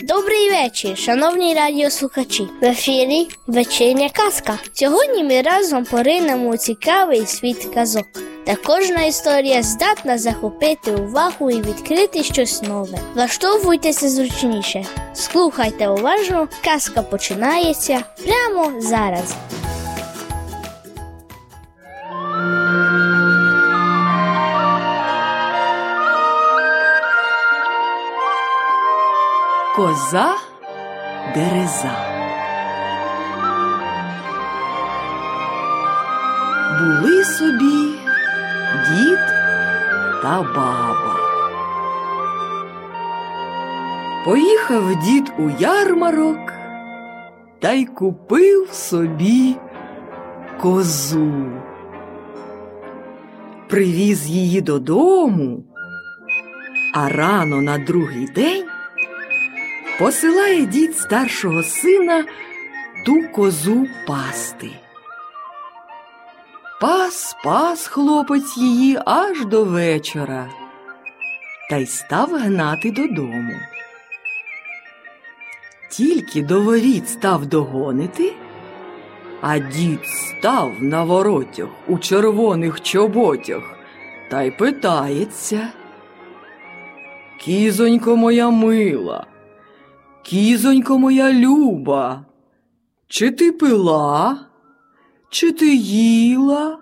Добрий вечір, шановні радіослухачі! В ефірі вечірня казка. Сьогодні ми разом поринемо у цікавий світ казок, де кожна історія здатна захопити увагу і відкрити щось нове. Влаштовуйтеся зручніше, слухайте уважно, казка починається прямо зараз. Коза Дереза. Були собі дід та баба. Поїхав дід у ярмарок та й купив собі козу. Привіз її додому, а рано на другий день посилає дід старшого сина ту козу пасти. Пас хлопець її аж до вечора, та й став гнати додому. Тільки до воріт став догонити, а дід став на воротях у червоних чоботях та й питається: «Кізонько моя мила, кізонько моя люба, чи ти пила, чи ти їла?»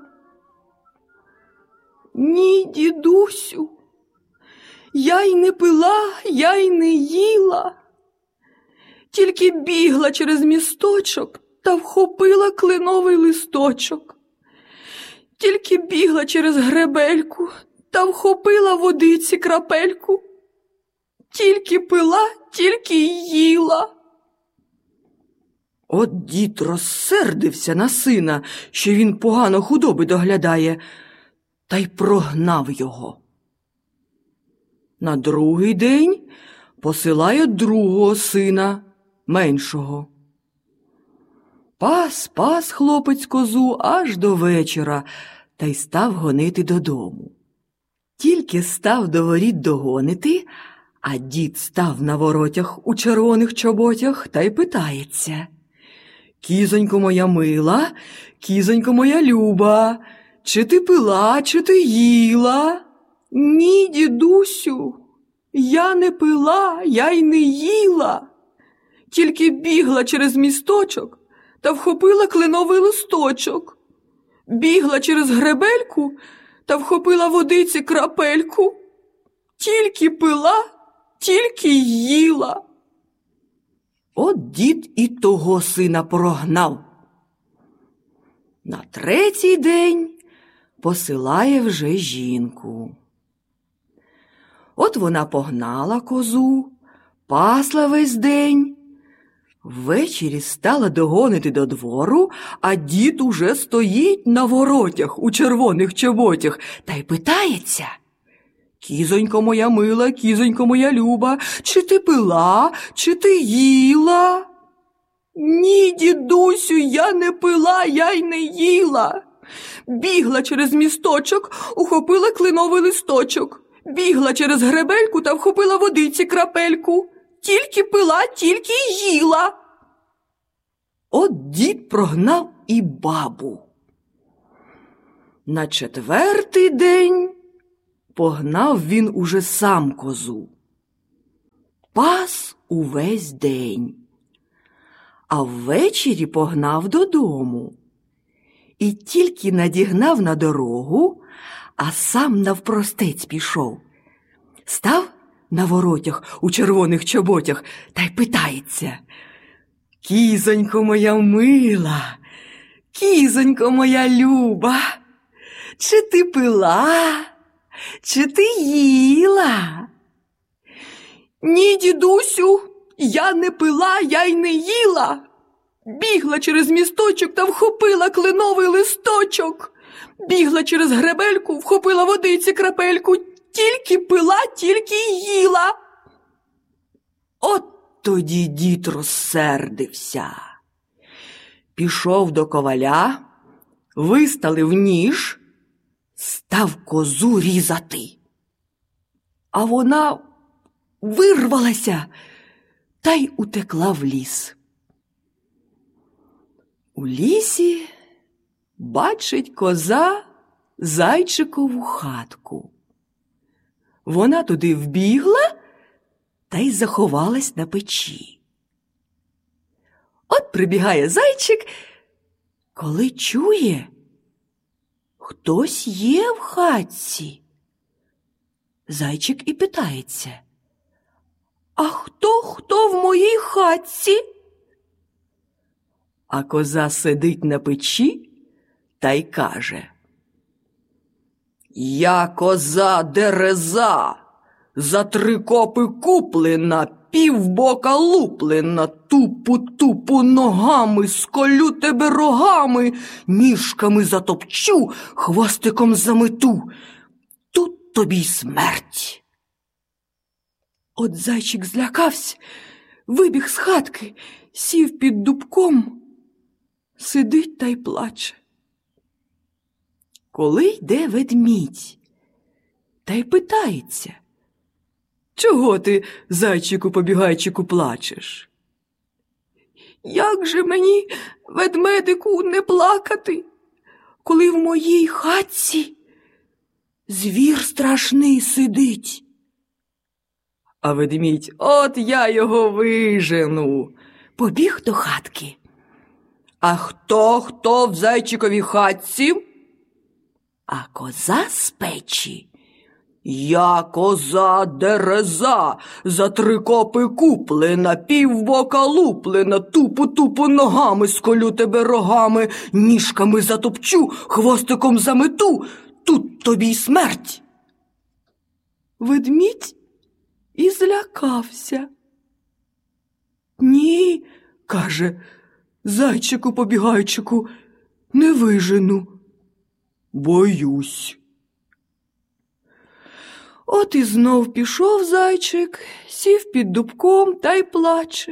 «Ні, дідусю, я й не пила, я й не їла, тільки бігла через місточок та вхопила кленовий листочок, тільки бігла через гребельку та вхопила водиці крапельку, тільки пила, тільки їла». От дід розсердився на сина, що він погано худоби доглядає, та й прогнав його. На другий день посилає другого сина, меншого. Пас хлопець козу аж до вечора, та й став гонити додому. Тільки став до воріт догонити, а дід став на воротях у червоних чоботях та й питається: «Кізонько моя мила, кізонько моя люба, чи ти пила, чи ти їла?» «Ні, дідусю, я не пила, я й не їла, тільки бігла через місточок та вхопила кленовий листочок, бігла через гребельку та вхопила водиці крапельку, тільки пила, тільки їла». От дід і того сина прогнав. На третій день посилає вже жінку. От вона погнала козу, пасла весь день. Ввечері стала догонити до двору, а дід уже стоїть на воротях у червоних чоботях та й питається: «Кізонько моя мила, кізонько моя люба, чи ти пила, чи ти їла?» «Ні, дідусю, я не пила, я й не їла. Бігла через місточок, ухопила кленовий листочок, бігла через гребельку та вхопила водиці крапельку, тільки пила, тільки їла». От дід прогнав і бабу. На четвертий день погнав він уже сам козу. Пас увесь день, а ввечері погнав додому. І тільки надігнав на дорогу, а сам навпростець пішов. Став на воротях у червоних чоботях та й питається: «Кізонько моя мила, кізонько моя люба, чи ти пила, чи ти їла?» «Ні, дідусю, я не пила, я й не їла. Бігла через місточок та вхопила кленовий листочок, бігла через гребельку, вхопила водиці крапельку, тільки пила, тільки їла». От тоді дід розсердився. Пішов до коваля, виставив ніж, став козу різати. А вона вирвалася та й утекла в ліс. У лісі бачить коза зайчикову хатку. Вона туди вбігла та й заховалась на печі. От прибігає зайчик, коли чує, хтось є в хатці. Зайчик і питається: «А хто в моїй хатці?» А коза сидить на печі та й каже: «Я коза Дереза, за 3 копи куплена, півбока луплена, тупу-тупу ногами, сколю тебе рогами, ніжками затопчу, хвостиком замету. Тут тобі й смерть». От зайчик злякався, вибіг з хатки, сів під дубком, сидить та й плаче. Коли йде ведмідь та й питається: «Чого ти, зайчику-побігайчику, плачеш?» «Як же мені, ведмедику, не плакати, коли в моїй хатці звір страшний сидить?» А ведмідь: «От я його вижену!» Побіг до хатки. «А хто в зайчиковій хатці?» А коза з печі: «Я коза Дереза, за 3 копи куплена, півбока луплена, тупу-тупу ногами, сколю тебе рогами, ніжками затопчу, хвостиком замету, тут тобі й смерть». Ведмідь і злякався. «Ні, – каже, – зайчику-побігайчику, не вижену, боюсь». От і знов пішов зайчик, сів під дубком та й плаче.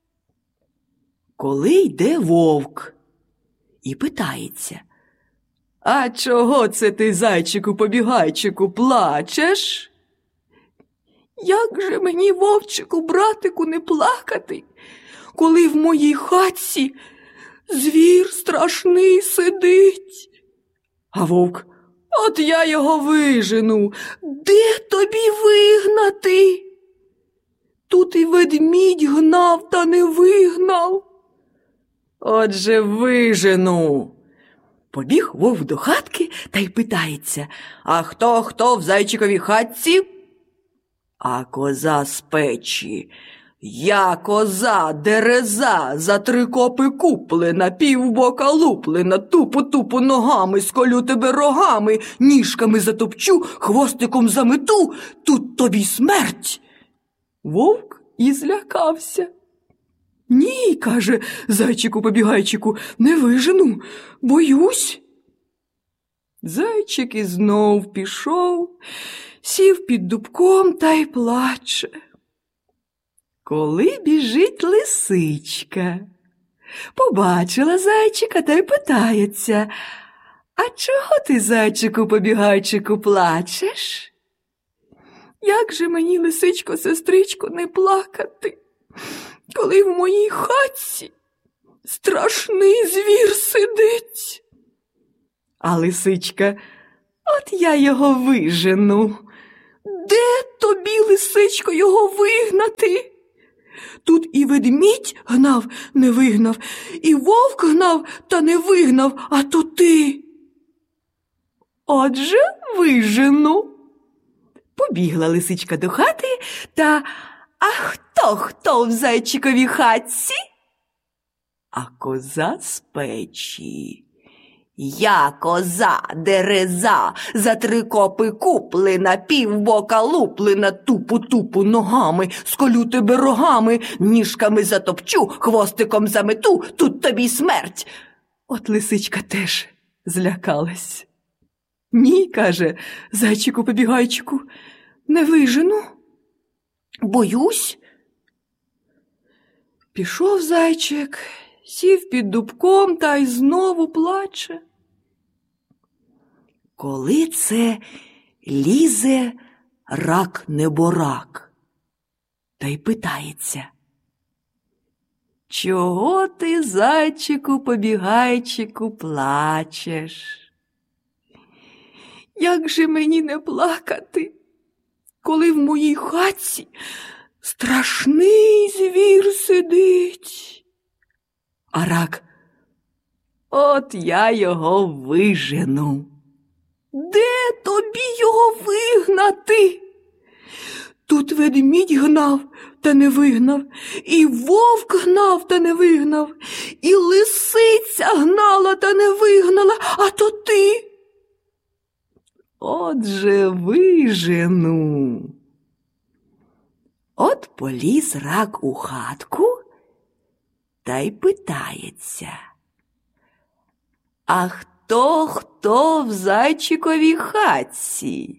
Коли йде вовк і питається: «А чого це ти, зайчику-побігайчику, плачеш?» «Як же мені, вовчику, братику, не плакати, коли в моїй хатці звір страшний сидить?» А вовк: «От я його вижену, де тобі вигнати? Тут і ведмідь гнав, та не вигнав». «Отже, вижену». Побіг вовк до хатки та й питається: «А хто в зайчиковій хатці?» А коза з печі: «Я коза Дереза, за 3 копи куплена, півбока луплена, тупу-тупу ногами, сколю тебе рогами, ніжками затопчу, хвостиком замету, тут тобі й смерть». Вовк і злякався. «Ні, – каже, – зайчику-побігайчику, не вижену, боюсь». Зайчик і знов пішов, сів під дубком та й плаче. Коли біжить лисичка, побачила зайчика та й питається: «А чого ти, зайчику-побігайчику, плачеш?» «Як же мені, лисичко-сестричко, не плакати, коли в моїй хатці страшний звір сидить?» А лисичка: «От я його вижену». «Де тобі, лисичко, його вигнати? Тут і ведмідь гнав, не вигнав, і вовк гнав, та не вигнав, а то ти». «Отже, вижену». Побігла лисичка до хати та: «А хто в зайчиковій хатці?» А коза з печі: «Я коза Дереза, за 3 копи куплена, півбока луплена, тупу-тупу ногами, сколю тебе рогами, ніжками затопчу, хвостиком замету, тут тобі й смерть». От лисичка теж злякалась. «Ні, – каже, – зайчику-побігайчику, не вижену, боюсь». Пішов зайчик, сів під дубком та й знову плаче. Коли це лізе рак-неборак та й питається: Чого ти, зайчику-побігайчику, плачеш? Як же мені не плакати, коли в моїй хатці страшний звір сидить? А рак: от я його вижену. Де тобі його вигнати? Тут ведмідь гнав, та не вигнав, і вовк гнав, та не вигнав, і лисиця гнала, та не вигнала, а то ти. Отже, вижену. От поліз рак у хатку та й питається: а хто в зайчиковій хатці?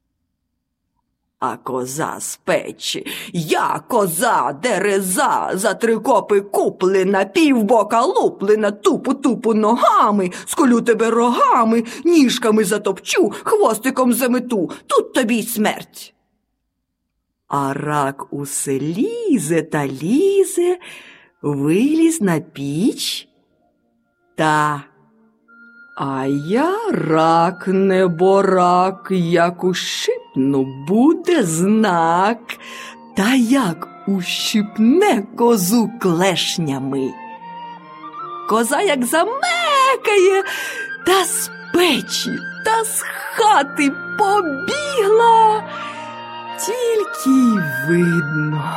А коза з печі: я коза, дереза, за 3 копи куплена, півбока луплена, тупу-тупу ногами, сколю тебе рогами, ніжками затопчу, хвостиком замету, тут тобі й смерть. А рак усе лізе та лізе, виліз на піч та: а я рак, неборак, як ущипну, буде знак. Та як ущипне козу клешнями. Коза як замекає, та з печі, та з хати побігла, тільки й видно.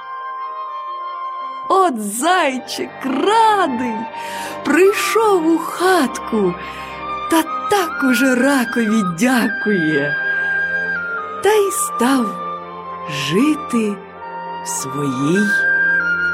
От зайчик радий прийшов у хатку, та так уже ракові дякує, та й став жити в своїй